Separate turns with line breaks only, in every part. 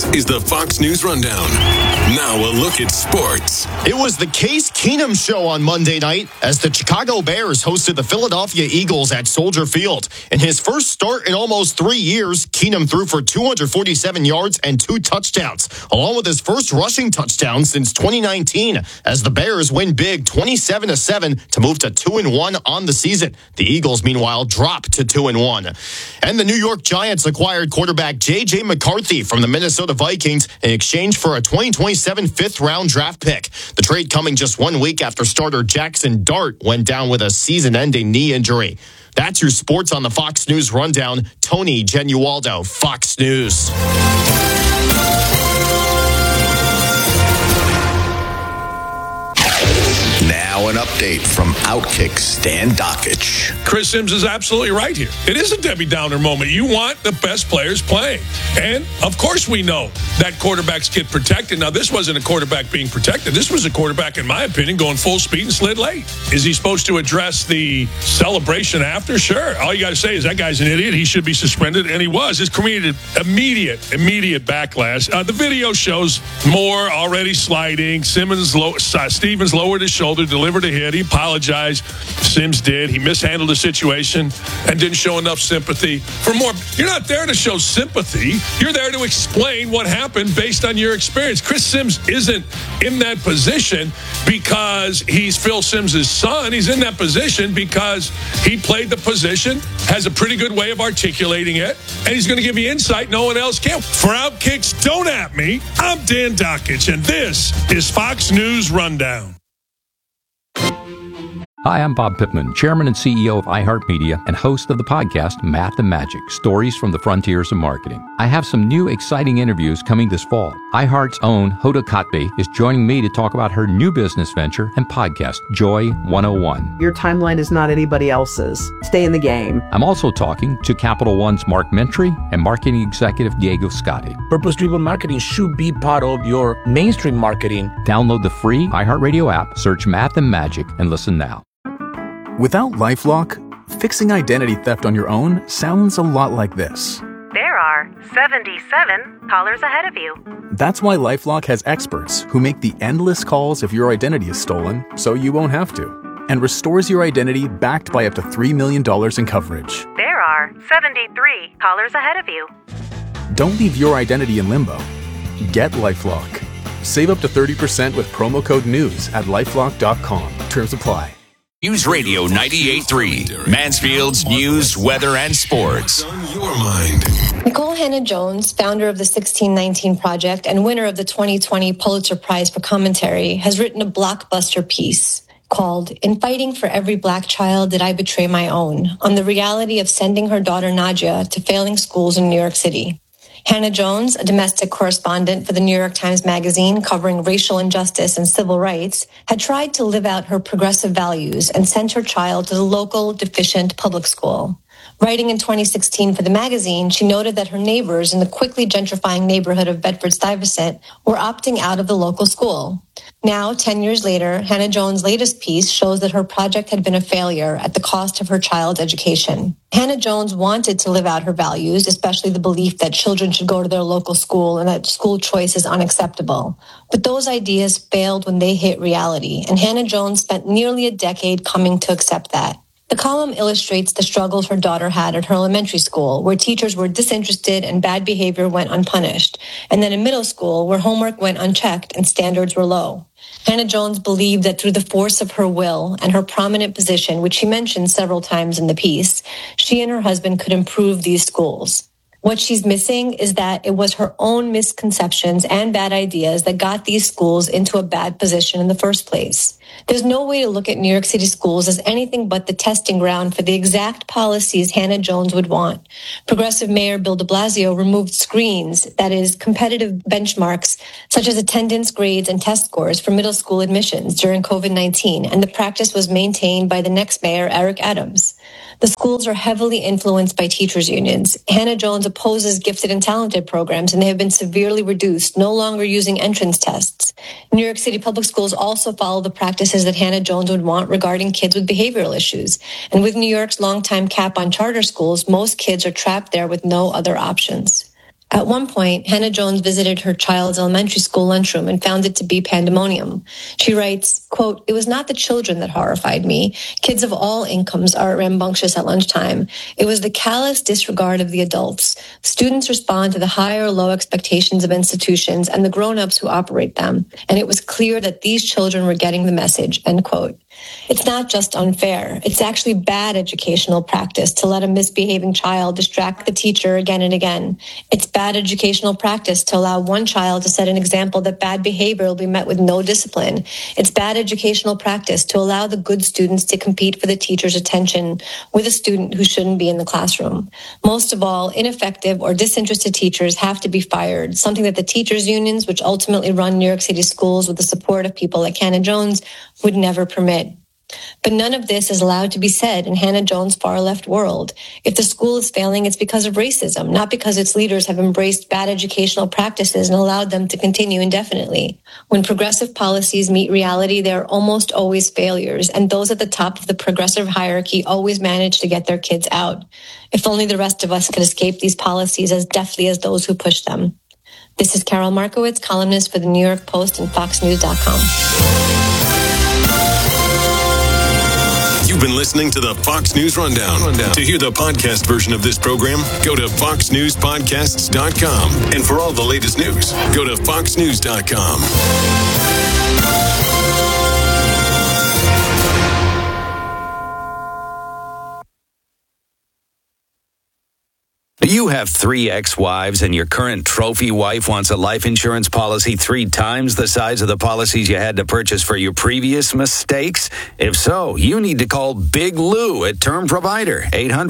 is the Fox News Rundown. Now a look at sports.
It was the Case Keenum show on Monday night as the Chicago Bears hosted the Philadelphia Eagles at Soldier Field. In his first start in almost 3 years, Keenum threw for 247 yards and 2 touchdowns, along with his first rushing touchdown since 2019, as the Bears win big 27-7 to move to 2-1 on the season. The Eagles, meanwhile, drop to 2-1. And the New York Giants acquired quarterback J.J. McCarthy from the Minnesota Vikings in exchange for a 2027 fifth-round draft pick. The trade coming just 1 week after starter Jackson Dart went down with a season-ending knee injury. That's your sports on the Fox News Rundown. Tony Genualdo, Fox News.
Now an update from Outkick Stan Dockich.
Chris Sims is absolutely right here. It is a Debbie Downer moment. You want the best players playing. And, of course, we know that quarterbacks get protected. Now, this wasn't a quarterback being protected. This was a quarterback, in my opinion, going full speed and slid late. Is he supposed to address the celebration after? Sure. All you got to say is that guy's an idiot. He should be suspended, and he was. It's created immediate backlash. The video shows Moore already sliding. Stevens lowered his shoulder, delivered a hit. He apologized. Sims did. He mishandled the situation and didn't show enough sympathy. For more, you're not there to show sympathy. You're there to explain what happened based on your experience. Chris Sims isn't in that position because he's Phil Sims' son. He's in that position because he played the position, has a pretty good way of articulating it, and he's going to give you insight no one else can. For Outkicks, don't at me. I'm Dan Dockich, and this is Fox News Rundown.
Hi, I'm Bob Pittman, Chairman and CEO of iHeartMedia and host of the podcast Math and Magic, Stories from the Frontiers of Marketing. I have some new exciting interviews coming this fall. iHeart's own Hoda Kotb is joining me to talk about her new business venture and podcast, Joy 101.
Your timeline is not anybody else's. Stay in the game.
I'm also talking to Capital One's Mark Mentry and marketing executive Diego Scotti.
Purpose-driven marketing should be part of your mainstream marketing.
Download the free iHeartRadio app, search Math and Magic, and listen now.
Without LifeLock, fixing identity theft on your own sounds a lot like this.
There are 77 callers ahead of you.
That's why LifeLock has experts who make the endless calls if your identity is stolen, so you won't have to, and restores your identity backed by up to $3 million in coverage.
There are 73 callers ahead of you.
Don't leave your identity in limbo. Get LifeLock. Save up to 30% with promo code NEWS at LifeLock.com. Terms apply.
News Radio 98.3, Mansfield's news, weather, and sports.
On your mind.
Nicole Hannah-Jones, founder of the 1619 Project and winner of the 2020 Pulitzer Prize for Commentary, has written a blockbuster piece called "In Fighting for Every Black Child Did I Betray My Own?" on the reality of sending her daughter Nadia to failing schools in New York City. Hannah-Jones, a domestic correspondent for the New York Times Magazine covering racial injustice and civil rights, had tried to live out her progressive values and sent her child to the local deficient public school. Writing in 2016 for the magazine, she noted that her neighbors in the quickly gentrifying neighborhood of Bedford-Stuyvesant were opting out of the local school. Now, 10 years later, Hannah-Jones' latest piece shows that her project had been a failure at the cost of her child's education. Hannah-Jones wanted to live out her values, especially the belief that children should go to their local school and that school choice is unacceptable. But those ideas failed when they hit reality, and Hannah-Jones spent nearly a decade coming to accept that. The column illustrates the struggles her daughter had at her elementary school, where teachers were disinterested and bad behavior went unpunished, and then in middle school, where homework went unchecked and standards were low. Hannah-Jones believed that through the force of her will and her prominent position, which she mentioned several times in the piece, she and her husband could improve these schools. What she's missing is that it was her own misconceptions and bad ideas that got these schools into a bad position in the first place. There's no way to look at New York City schools as anything but the testing ground for the exact policies Hannah-Jones would want. Progressive Mayor Bill de Blasio removed screens, that is, competitive benchmarks, such as attendance grades and test scores for middle school admissions during COVID-19, and the practice was maintained by the next mayor, Eric Adams. The schools are heavily influenced by teachers' unions. Hannah-Jones opposes gifted and talented programs, and they have been severely reduced, no longer using entrance tests. New York City public schools also follow the practices that Hannah-Jones would want regarding kids with behavioral issues. And with New York's longtime cap on charter schools, most kids are trapped there with no other options. At one point, Hannah Jones visited her child's elementary school lunchroom and found it to be pandemonium. She writes, quote, "It was not the children that horrified me. Kids of all incomes are rambunctious at lunchtime. It was the callous disregard of the adults. Students respond to the high or low expectations of institutions and the grown-ups who operate them. And it was clear that these children were getting the message," end quote. It's not just unfair. It's actually bad educational practice to let a misbehaving child distract the teacher again and again. It's bad educational practice to allow one child to set an example that bad behavior will be met with no discipline. It's bad educational practice to allow the good students to compete for the teacher's attention with a student who shouldn't be in the classroom. Most of all, ineffective or disinterested teachers have to be fired, something that the teachers' unions, which ultimately run New York City schools with the support of people like Hannah Jones, would never permit. But none of this is allowed to be said in Hannah Jones' far-left world. If the school is failing, it's because of racism, not because its leaders have embraced bad educational practices and allowed them to continue indefinitely. When progressive policies meet reality, they are almost always failures, and those at the top of the progressive hierarchy always manage to get their kids out. If only the rest of us could escape these policies as deftly as those who push them. This is Carol Markowitz, columnist for the New York Post and FoxNews.com.
You've been listening to the Fox News Rundown. To hear the podcast version of this program, go to foxnewspodcasts.com. And for all the latest news, go to foxnews.com.
You have 3 ex-wives and your current trophy wife wants a life insurance policy 3 times the size of the policies you had to purchase for your previous mistakes? If so, you need to call Big Lou at Term Provider,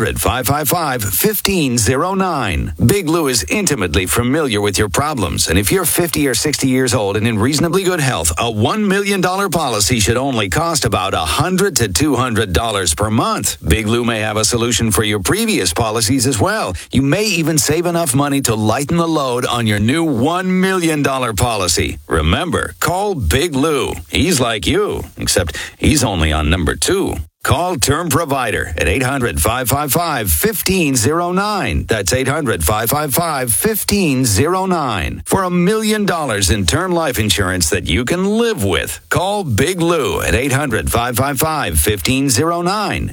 800-555-1509. Big Lou is intimately familiar with your problems, and if you're 50 or 60 years old and in reasonably good health, a $1 million policy should only cost about $100 to $200 per month. Big Lou may have a solution for your previous policies as well. You may even save enough money to lighten the load on your new $1 million policy. Remember, call Big Lou. He's like you, except he's only on number 2. Call Term Provider at 800-555-1509. That's 800-555-1509. For $1 million in term life insurance that you can live with. Call Big Lou at 800-555-1509.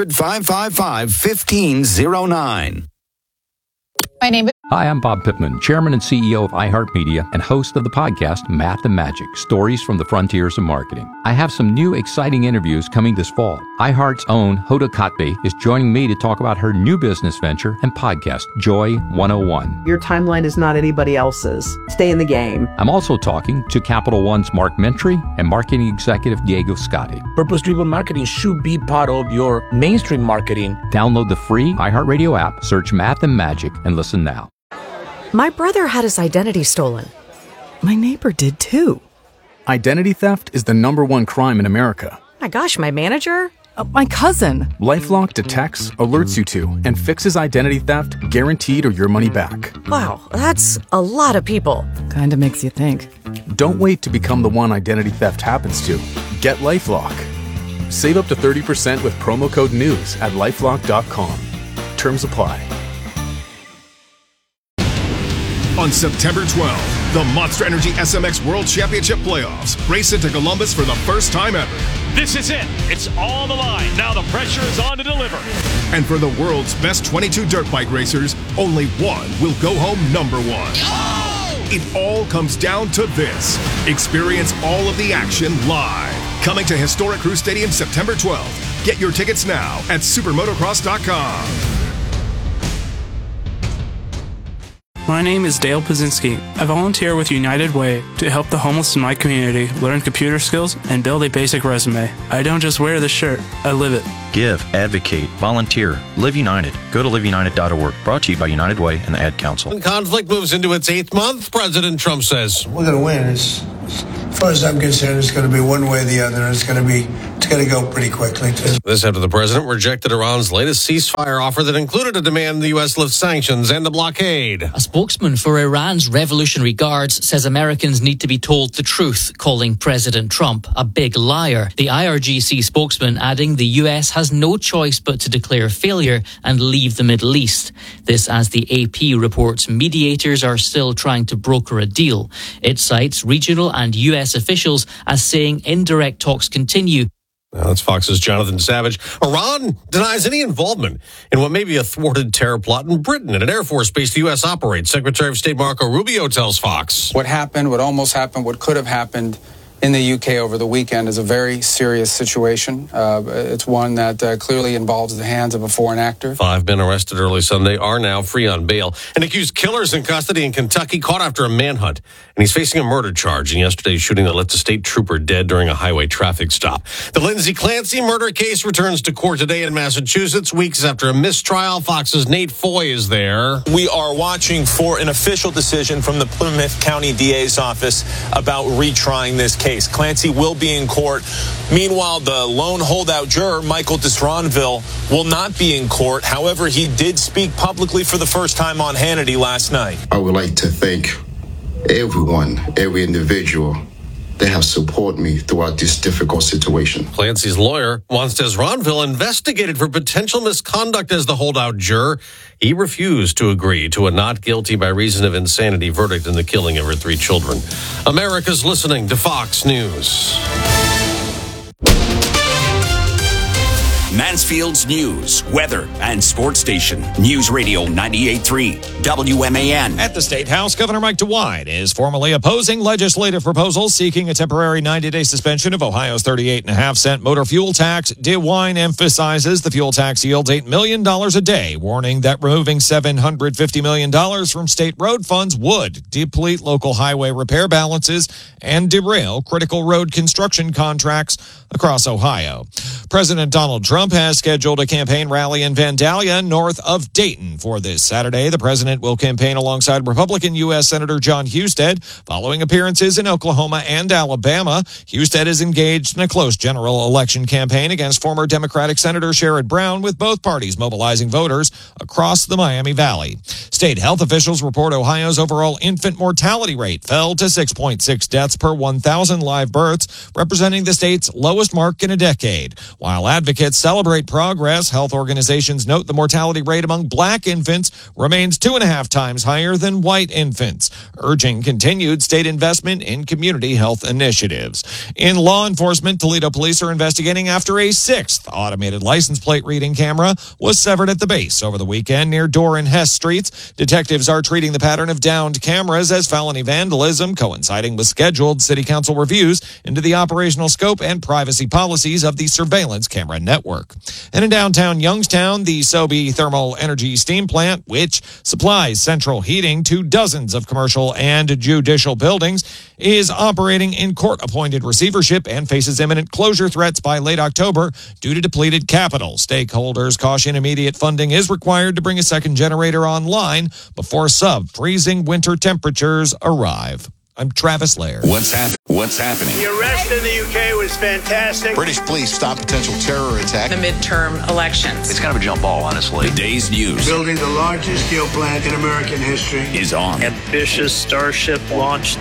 800-555-1509.
Hi, I'm Bob Pittman, Chairman and CEO of iHeartMedia and host of the podcast Math and Magic, Stories from the Frontiers of Marketing. I have some new exciting interviews coming this fall. iHeart's own Hoda Kotb is joining me to talk about her new business venture and podcast, Joy 101.
Your timeline is not anybody else's. Stay in the game.
I'm also talking to Capital One's Mark Mentry and marketing executive Diego Scotti.
Purpose-driven marketing should be part of your mainstream marketing.
Download the free iHeartRadio app, search Math and Magic, and listen now.
My brother had his identity stolen. My neighbor did too.
Identity theft is the #1 crime in America.
My gosh, my manager? My cousin.
LifeLock detects, alerts you to, and fixes identity theft guaranteed or your money back.
Wow, that's a lot of people.
Kinda makes you think.
Don't wait to become the one identity theft happens to. Get LifeLock. Save up to 30% with promo code NEWS at LifeLock.com. Terms apply.
On September 12th, the Monster Energy SMX World Championship Playoffs race into Columbus for the first time ever.
This is it. It's on the line. Now the pressure is on to deliver.
And for the world's best 22 dirt bike racers, only one will go home #1. Oh! It all comes down to this. Experience all of the action live. Coming to historic Crew Stadium September 12th. Get your tickets now at supermotocross.com.
My name is Dale Pazinski. I volunteer with United Way to help the homeless in my community learn computer skills and build a basic resume. I don't just wear the shirt, I live it.
Give, advocate, volunteer, Live United. Go to liveunited.org. Brought to you by United Way and the Ad Council.
When conflict moves into its 8th month, President Trump says,
we're going to win. As far as I'm concerned, it's going to be one way or the other. It's going to be
it's going to go pretty quickly, too.
This after the president rejected Iran's latest ceasefire offer that included a demand the U.S. lift sanctions and the blockade.
A spokesman for Iran's Revolutionary Guards says Americans need to be told the truth, calling President Trump a big liar. The IRGC spokesman adding the U.S. has no choice but to declare failure and leave the Middle East. This as the AP reports mediators are still trying to broker a deal. It cites regional and U.S. officials as saying indirect talks continue.
Now, that's Fox's Jonathan Savage. Iran denies any involvement in what may be a thwarted terror plot in Britain at an Air Force base the U.S. operates. Secretary of State Marco Rubio tells Fox.
What happened, what almost happened, what could have happened in the UK over the weekend is a very serious situation. It's one that clearly involves the hands of a foreign actor.
5 men arrested early Sunday are now free on bail. An accused killer's in custody in Kentucky, caught after a manhunt. And he's facing a murder charge in yesterday's shooting that left a state trooper dead during a highway traffic stop. The Lindsay Clancy murder case returns to court today in Massachusetts, weeks after a mistrial. Fox's Nate Foy is there.
We are watching for an official decision from the Plymouth County DA's office about retrying this case. Clancy will be in court. Meanwhile, the lone holdout juror, Michael Disronville, will not be in court. However, he did speak publicly for the first time on Hannity last night.
I would like to thank everyone, every individual that have supported me throughout this difficult situation.
Clancy's lawyer wants Disronville investigated for potential misconduct as the holdout juror. He refused to agree to a not guilty by reason of insanity verdict in the killing of her 3 children. America's listening to Fox News.
Mansfield's news, weather, and sports station. News Radio 98.3 WMAN.
At the State House, Governor Mike DeWine is formally opposing legislative proposals seeking a temporary 90-day suspension of Ohio's 38.5-cent motor fuel tax. DeWine emphasizes the fuel tax yields $8 million a day, warning that removing $750 million from state road funds would deplete local highway repair balances and derail critical road construction contracts across Ohio. President Donald Trump has scheduled a campaign rally in Vandalia, north of Dayton, for this Saturday. The president will campaign alongside Republican U.S. Senator John Husted. Following appearances in Oklahoma and Alabama, Husted is engaged in a close general election campaign against former Democratic Senator Sherrod Brown, with both parties mobilizing voters across the Miami Valley. State health officials report Ohio's overall infant mortality rate fell to 6.6 deaths per 1,000 live births, representing the state's lowest mark in a decade. While advocates celebrate progress, health organizations note the mortality rate among black infants remains 2.5 times higher than white infants, urging continued state investment in community health initiatives. In law enforcement, Toledo police are investigating after a 6th automated license plate reading camera was severed at the base over the weekend near Dorr and Hess Streets. Detectives are treating the pattern of downed cameras as felony vandalism, coinciding with scheduled city council reviews into the operational scope and privacy policies of the surveillance camera network. And in downtown Youngstown, the Sobey Thermal Energy Steam Plant, which supplies central heating to dozens of commercial and judicial buildings, is operating in court-appointed receivership and faces imminent closure threats by late October due to depleted capital. Stakeholders caution immediate funding is required to bring a second generator online before sub-freezing winter temperatures arrive. I'm Travis Lair.
What's happening?
The arrest in the UK was fantastic.
British police stop potential terror attack.
The midterm elections.
It's kind of a jump ball, honestly. The day's news.
Building the largest steel plant in American history
is on.
Ambitious Starship launched.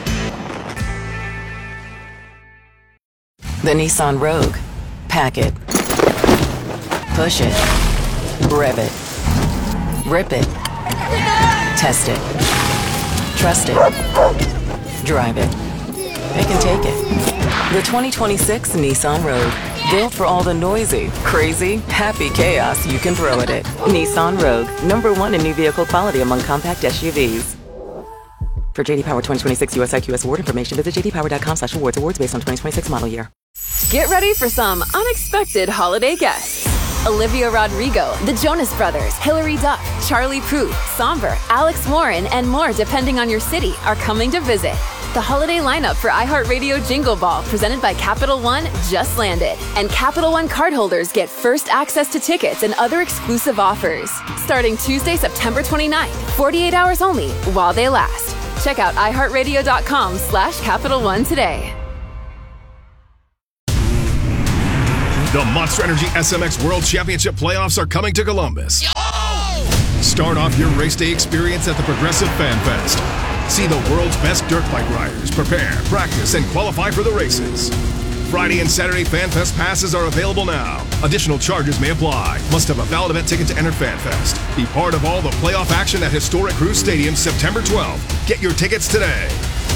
The Nissan Rogue. Pack it. Push it. Rev it. Rip it. Test it. Trust it. Drive it. It can take it. The 2026 Nissan Rogue. Built for all the noisy, crazy, happy chaos you can throw at it. Nissan Rogue. #1 in new vehicle quality among compact SUVs. For JD Power 2026 US IQS award information, visit jdpower.com/awards. Awards based on 2026 model year.
Get ready for some unexpected holiday guests. Olivia Rodrigo, the Jonas Brothers, Hilary Duff, Charlie Puth, Somber, Alex Warren, and more depending on your city are coming to visit. The holiday lineup for iHeartRadio Jingle Ball, presented by Capital One, just landed. And Capital One cardholders get first access to tickets and other exclusive offers. Starting Tuesday, September 29th, 48 hours only, while they last. Check out iHeartRadio.com/Capital One today.
The Monster Energy SMX World Championship playoffs are coming to Columbus. Start off your race day experience at the Progressive Fan Fest. See the world's best dirt bike riders prepare, practice, and qualify for the races. Friday and Saturday Fan Fest passes are available now. Additional charges may apply. Must have a valid event ticket to enter Fan Fest. Be part of all the playoff action at Historic Cruise Stadium September 12th. Get your tickets today.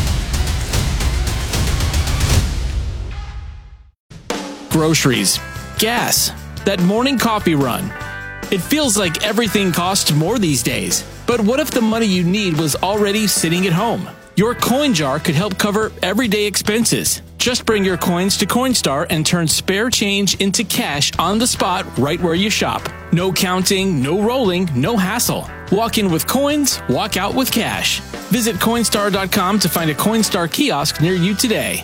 Groceries, gas, that morning coffee run. It feels like everything costs more these days. But what if the money you need was already sitting at home? Your coin jar could help cover everyday expenses. Just bring your coins to Coinstar and turn spare change into cash on the spot right where you shop. No counting, no rolling, no hassle. Walk in with coins, walk out with cash. Visit Coinstar.com to find a Coinstar kiosk near you today.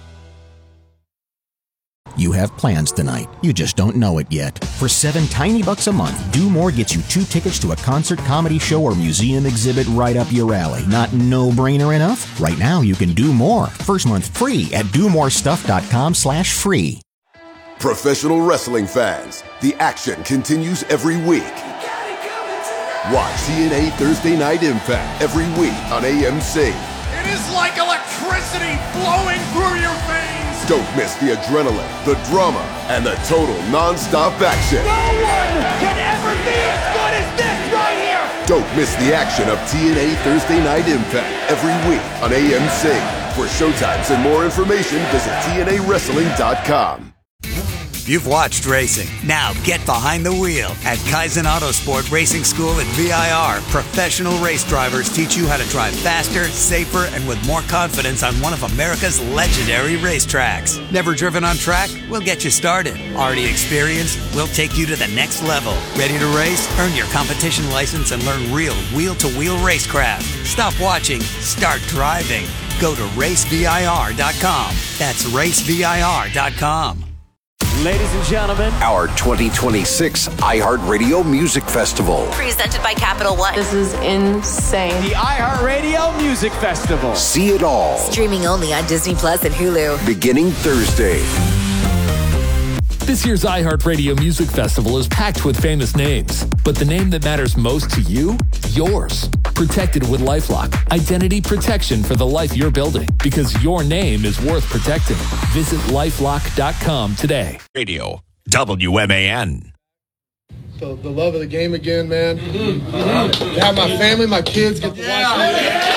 You have plans tonight. You just don't know it yet. For $7 tiny bucks a month, Do More gets you 2 tickets to a concert, comedy show, or museum exhibit right up your alley. Not no-brainer enough? Right now, you can do more. First month free at domorestuff.com/free.
Professional wrestling fans, the action continues every week. Watch TNA Thursday Night Impact every week on AMC.
It is like electricity flowing through your veins.
Don't miss the adrenaline, the drama, and the total non-stop action.
No one can ever be as good as this right here.
Don't miss the action of TNA Thursday Night Impact every week on AMC. For showtimes and more information, visit TNAWrestling.com.
You've watched racing. Now get behind the wheel. At Kaizen Autosport Racing School at VIR, professional race drivers teach you how to drive faster, safer, and with more confidence on one of America's legendary racetracks. Never driven on track? We'll get you started. Already experienced? We'll take you to the next level. Ready to race? Earn your competition license and learn real wheel-to-wheel racecraft. Stop watching. Start driving. Go to racevir.com. That's racevir.com.
Ladies and gentlemen,
our 2026 iHeartRadio Music Festival.
Presented by Capital One.
This is insane. The iHeartRadio Music Festival.
See it all.
Streaming only on Disney Plus and Hulu.
Beginning Thursday.
This year's iHeartRadio Music Festival is packed with famous names, but the name that matters most to you? Yours. Protected with LifeLock. Identity protection for the life you're building, because your name is worth protecting. Visit LifeLock.com today.
Radio WMAN.
So the love of the game again, man. To have my family, my kids get to watch it.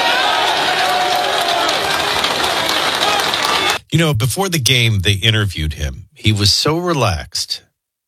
You know, before the game, they interviewed him. He was so relaxed,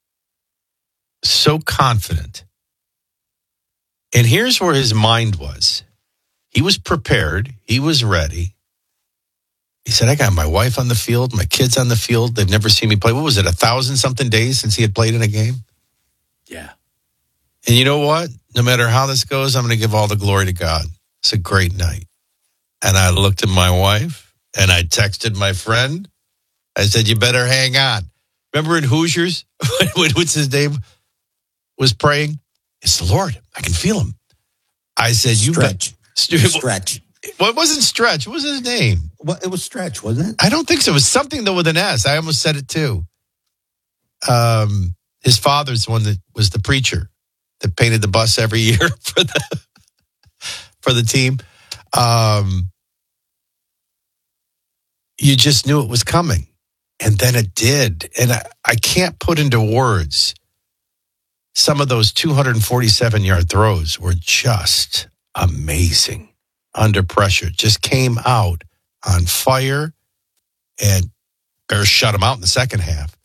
so confident. And here's where his mind was. He was prepared. He was ready. He said, I got my wife on the field, my kids on the field. They've never seen me play. What was it, 1,000-something days since he had played in a game? Yeah. And you know what? No matter how this goes, I'm going to give all the glory to God. It's a great night. And I looked at my wife. And I texted my friend. I said, you better hang on. Remember in Hoosiers, what's his name, was praying? It's the Lord. I can feel him. I said,
Stretch.
Well, it wasn't Stretch. What was his name?
Well, it was Stretch, wasn't it?
I don't think so. It was something, though, with an S. I almost said it, too. His father's the one that was the preacher that painted the bus every year for the team. You just knew it was coming. And then it did. And I can't put into words. Some of those 247-yard throws were just amazing under pressure. Just came out on fire, and Bears shut them out in the second half.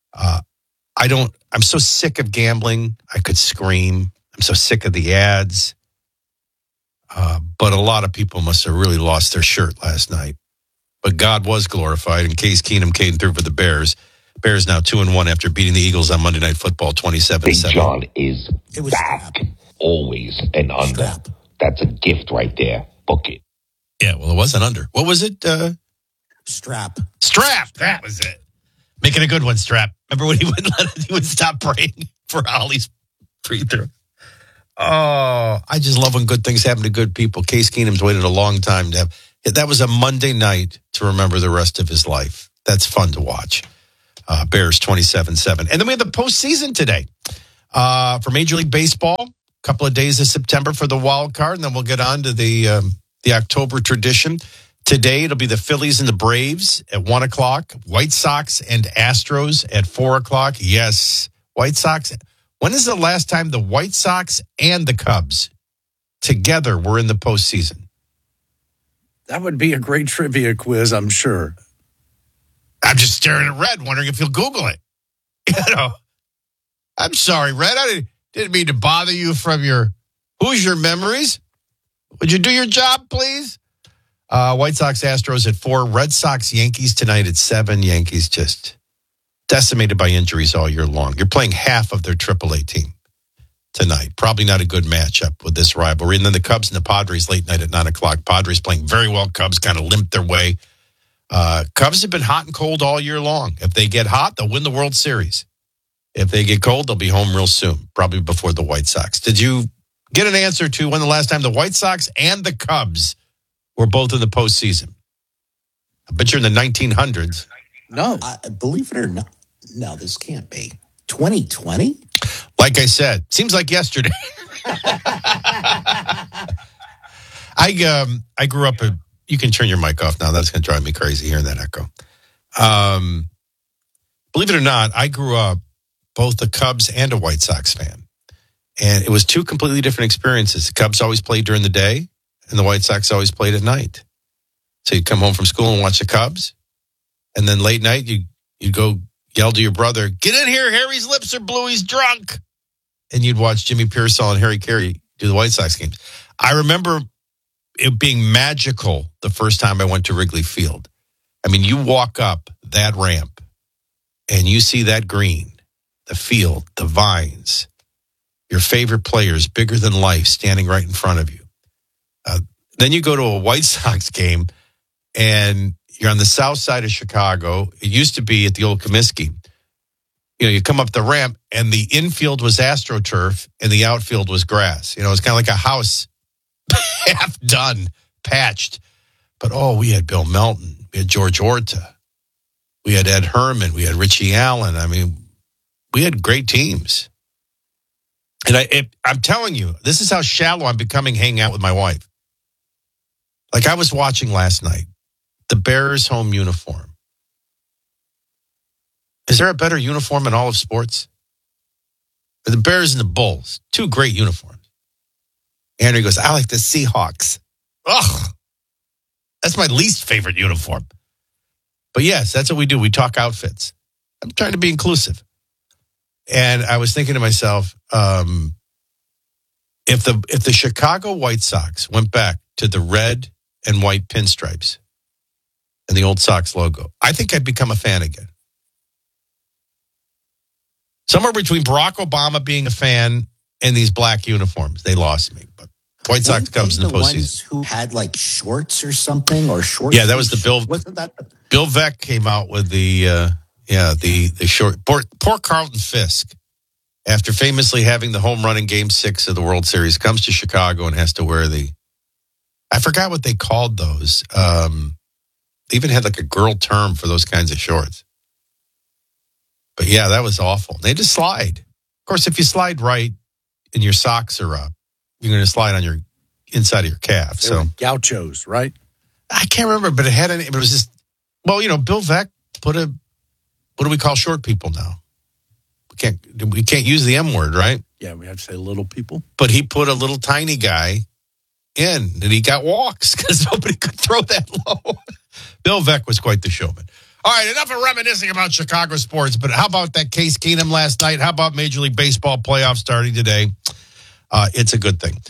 I'm so sick of gambling. I could scream. I'm so sick of the ads. But a lot of people must have really lost their shirt last night. But God was glorified, and Case Keenum came through for the Bears. Bears now 2-1 after beating the Eagles on Monday Night Football 27-7.
Big John is back, always and under. That's a gift right there. Book it.
Yeah, well, it wasn't under. What was it?
Strap.
That was it. Making a good one, Strap. Remember when he would stop praying for Ollie's free throw? Oh, I just love when good things happen to good people. Case Keenum's waited a long time to have. That was a Monday night to remember the rest of his life. That's fun to watch. Bears 27-7. And then we have the postseason today for Major League Baseball. A couple of days of September for the wild card, and then we'll get on to the October tradition. Today, it'll be the Phillies and the Braves at 1 o'clock. White Sox and Astros at 4 o'clock. Yes, White Sox. When is the last time the White Sox and the Cubs together were in the postseason?
That would be a great trivia quiz, I'm sure.
I'm just staring at Red, wondering if he'll Google it. I'm sorry, Red. I didn't mean to bother you from your Hoosier memories. Would you do your job, please? White Sox, Astros at 4. Red Sox, Yankees tonight at 7. Yankees just decimated by injuries all year long. You're playing half of their AAA team tonight. Probably not a good matchup with this rivalry. And then the Cubs and the Padres late night at 9 o'clock. Padres playing very well. Cubs kind of limped their way. Cubs have been hot and cold all year long. If they get hot, they'll win the World Series. If they get cold, they'll be home real soon, probably before the White Sox. Did you get an answer to when the last time the White Sox and the Cubs were both in the postseason? I bet you're in the 1900s.
No. Believe it or not, no, this can't be. 2020?
Like I said, seems like yesterday. I grew up, you can turn your mic off now. That's going to drive me crazy hearing that echo. Believe it or not, I grew up both a Cubs and a White Sox fan. And it was two completely different experiences. The Cubs always played during the day, and the White Sox always played at night. So you'd come home from school and watch the Cubs. And then late night, you'd go yell to your brother, "Get in here, Harry's lips are blue, he's drunk." And you'd watch Jimmy Pearsall and Harry Carey do the White Sox games. I remember it being magical the first time I went to Wrigley Field. I mean, you walk up that ramp and you see that green, the field, the vines, your favorite players, bigger than life, standing right in front of you. Then you go to a White Sox game and you're on the south side of Chicago. It used to be at the old Comiskey. You come up the ramp and the infield was AstroTurf and the outfield was grass. It was kind of like a house half done, patched. But, we had Bill Melton. We had George Orta. We had Ed Herman. We had Richie Allen. I mean, we had great teams. And I'm telling you, this is how shallow I'm becoming hanging out with my wife. Like I was watching last night, the Bears home uniform. Is there a better uniform in all of sports? The Bears and the Bulls, two great uniforms. Andrew goes, "I like the Seahawks." Ugh, that's my least favorite uniform. But yes, that's what we do. We talk outfits. I'm trying to be inclusive. And I was thinking to myself, if the Chicago White Sox went back to the red and white pinstripes and the old Sox logo, I think I'd become a fan again. Somewhere between Barack Obama being a fan and these black uniforms, they lost me. But White Sox comes in the postseason.
Who had like shorts or something or shorts?
Yeah, that was the Bill.
Wasn't that
Bill Veeck came out with the short. Poor Carlton Fisk, after famously having the home run in Game 6 of the World Series, comes to Chicago and has to wear I forgot what they called those. They even had like a girl term for those kinds of shorts. But yeah, that was awful. They just slide. Of course, if you slide right and your socks are up, you're going to slide on your inside of your calf.
They were gauchos, right?
I can't remember, but it was just, Bill Veeck put what do we call short people now? We can't use the M word, right?
Yeah, we have to say little people.
But he put a little tiny guy in, and he got walks because nobody could throw that low. Bill Veeck was quite the showman. All right, enough of reminiscing about Chicago sports, but how about that Case Keenum last night? How about Major League Baseball playoffs starting today? It's a good thing.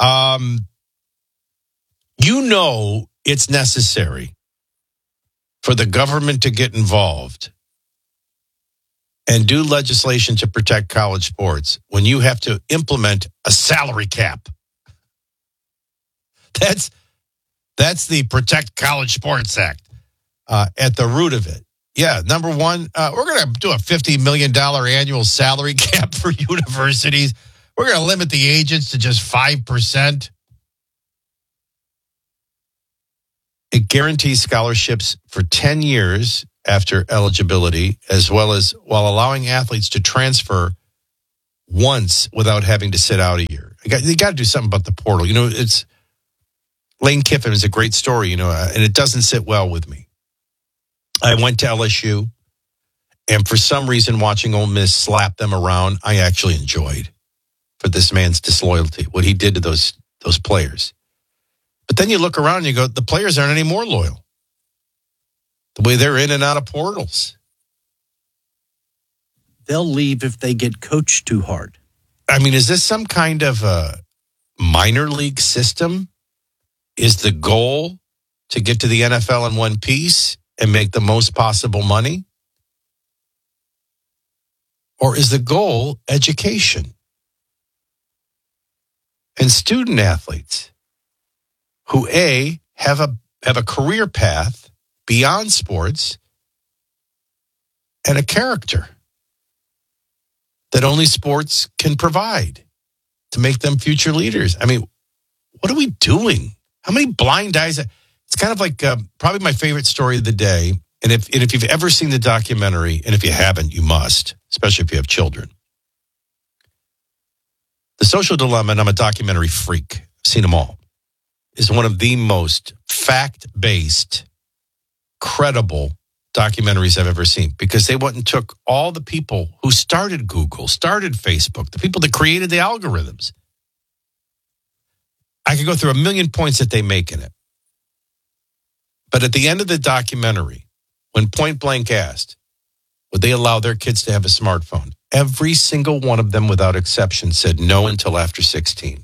It's necessary for the government to get involved and do legislation to protect college sports when you have to implement a salary cap. That's the Protect College Sports Act at the root of it. Yeah, number one, we're going to do a $50 million annual salary cap for universities. We're going to limit the agents to just 5%. It guarantees scholarships for 10 years after eligibility, as well as while allowing athletes to transfer once without having to sit out a year. You got to do something about the portal. It's Lane Kiffin is a great story, and it doesn't sit well with me. I went to LSU, and for some reason, watching Ole Miss slap them around, I actually enjoyed for this man's disloyalty, what he did to those players. But then you look around and you go, the players aren't any more loyal. The way they're in and out of portals.
They'll leave if they get coached too hard.
I mean, is this some kind of a minor league system? Is the goal to get to the NFL in one piece and make the most possible money? Or is the goal education? And student athletes who, A, have a career path beyond sports and a character that only sports can provide to make them future leaders. I mean, what are we doing? How many blind eyes? It's kind of like probably my favorite story of the day. And if you've ever seen the documentary, and if you haven't, you must, especially if you have children. The Social Dilemma, and I'm a documentary freak, I've seen them all, is one of the most fact-based, credible documentaries I've ever seen, because they went and took all the people who started Google, started Facebook, the people that created the algorithms. I could go through a million points that they make in it. But at the end of the documentary, when point blank asked, would they allow their kids to have a smartphone? Every single one of them, without exception, said no until after 16.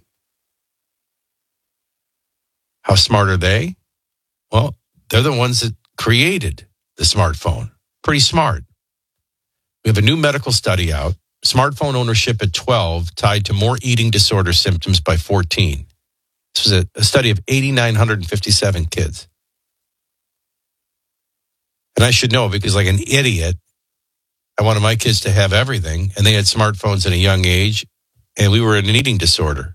How smart are they? Well, they're the ones that created the smartphone. Pretty smart. We have a new medical study out. Smartphone ownership at 12 tied to more eating disorder symptoms by 14. This was a study of 8,957 kids. And I should know because, like an idiot, I wanted my kids to have everything, and they had smartphones at a young age, and we were in an eating disorder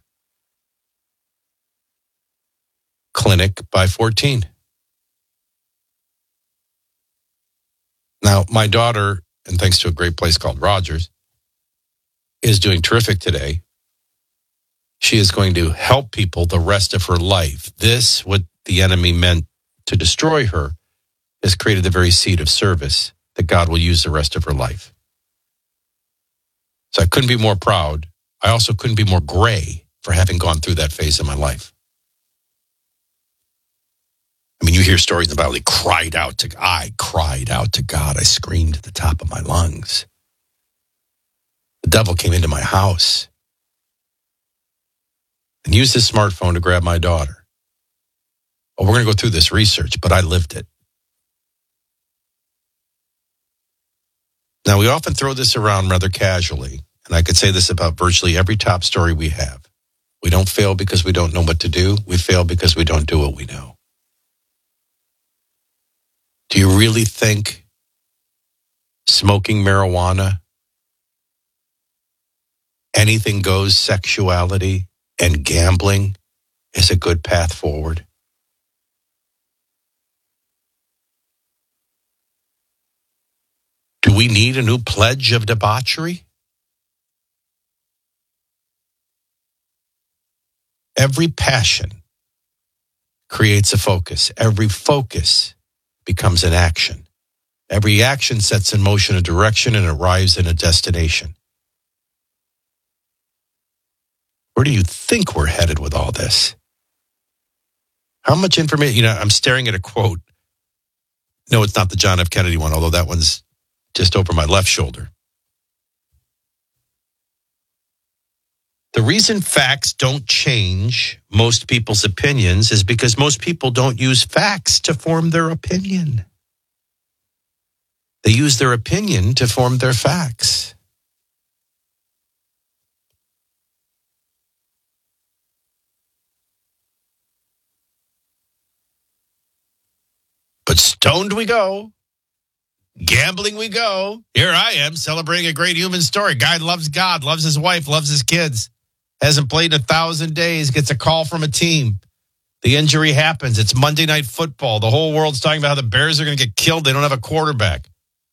clinic by 14. Now, my daughter, and thanks to a great place called Rogers, is doing terrific today. She is going to help people the rest of her life. This, what the enemy meant to destroy her, has created the very seed of service that God will use the rest of her life. So I couldn't be more proud. I also couldn't be more gray for having gone through that phase of my life. I mean, you hear stories about I cried out to God. I screamed at the top of my lungs. The devil came into my house and used his smartphone to grab my daughter. Oh, we're going to go through this research, but I lived it. Now, we often throw this around rather casually, and I could say this about virtually every top story we have. We don't fail because we don't know what to do. We fail because we don't do what we know. Do you really think smoking marijuana, anything goes sexuality, and gambling is a good path forward? Do we need a new pledge of debauchery? Every passion creates a focus. Every focus becomes an action. Every action sets in motion a direction and arrives in a destination. Where do you think we're headed with all this? How much information? I'm staring at a quote. No, it's not the John F. Kennedy one, although that one's just over my left shoulder. The reason facts don't change most people's opinions is because most people don't use facts to form their opinion. They use their opinion to form their facts. But stoned we go. Gambling we go. Here I am celebrating a great human story. Guy loves God, loves his wife, loves his kids. Hasn't played in 1,000 days, gets a call from a team. The injury happens. It's Monday Night Football. The whole world's talking about how the Bears are going to get killed. They don't have a quarterback.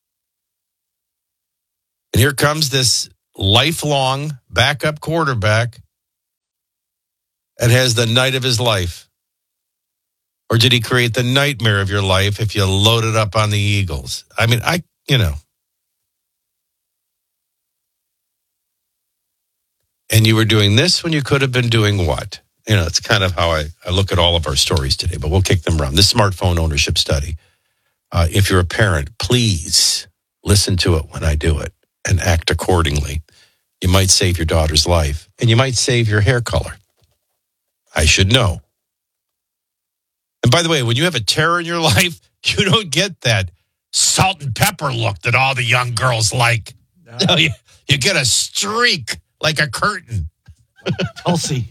And here comes this lifelong backup quarterback and has the night of his life. Or did he create the nightmare of your life if you load it up on the Eagles? I mean, And you were doing this when you could have been doing what? It's kind of how I look at all of our stories today, but we'll kick them around. This smartphone ownership study, if you're a parent, please listen to it when I do it and act accordingly. You might save your daughter's life, and you might save your hair color. I should know. And by the way, when you have a terror in your life, you don't get that salt and pepper look that all the young girls like. No, you get a streak like a curtain.
Tulsi.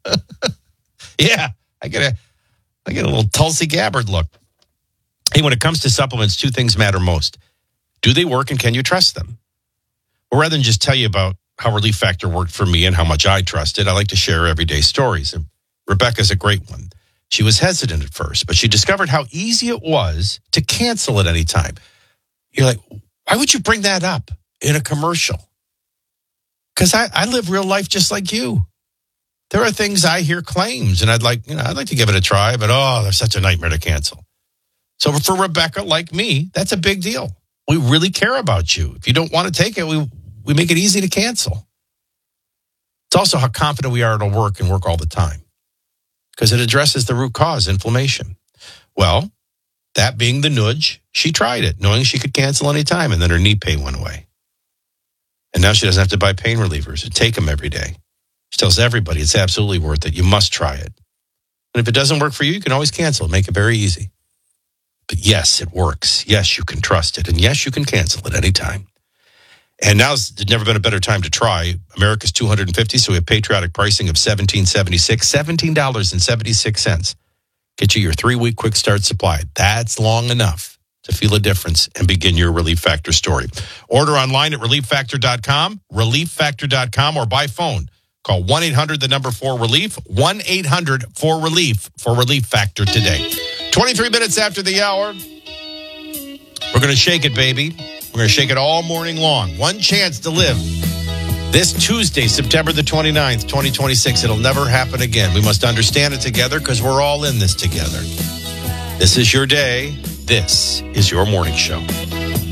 Yeah, I get a little Tulsi Gabbard look. Hey, when it comes to supplements, two things matter most. Do they work and can you trust them? Well, rather than just tell you about how Relief Factor worked for me and how much I trust it, I like to share everyday stories. And Rebecca's a great one. She was hesitant at first, but she discovered how easy it was to cancel at any time. You're like, why would you bring that up in a commercial? Because I live real life just like you. There are things I hear claims, and I'd like to give it a try, but they're such a nightmare to cancel. So for Rebecca, like me, that's a big deal. We really care about you. If you don't want to take it, we make it easy to cancel. It's also how confident we are it'll work and work all the time. Because it addresses the root cause, inflammation. Well, that being the nudge, she tried it, knowing she could cancel any time, and then her knee pain went away. And now she doesn't have to buy pain relievers and take them every day. She tells everybody it's absolutely worth it. You must try it. And if it doesn't work for you, you can always cancel it. Make it very easy. But yes, it works. Yes, you can trust it. And yes, you can cancel it anytime. And now's never been a better time to try. America's 250, so we have patriotic pricing of $17.76, $17.76. Get you your 3-week quick start supply. That's long enough to feel a difference and begin your Relief Factor story. Order online at relieffactor.com, relieffactor.com, or by phone. Call 1-800-4RELIEF, 1-800-4RELIEF for Relief Factor today. 23 minutes after the hour, we're going to shake it, baby. We're going to shake it all morning long. One chance to live. This Tuesday, September the 29th, 2026. It'll never happen again. We must understand it together because we're all in this together. This is your day. This is your morning show.